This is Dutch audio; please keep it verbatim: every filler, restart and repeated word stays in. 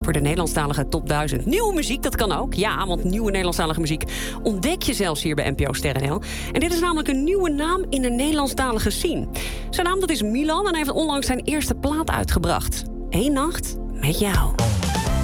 over de Nederlandstalige top duizend. Nieuwe muziek, dat kan ook. Ja, want nieuwe Nederlandstalige muziek ontdek je zelfs hier bij N P O Ster N L. En dit is namelijk een nieuwe naam in de Nederlandstalige scene. Zijn naam dat is Milan en hij heeft onlangs zijn eerste plaat uitgebracht. Eén nacht met jou.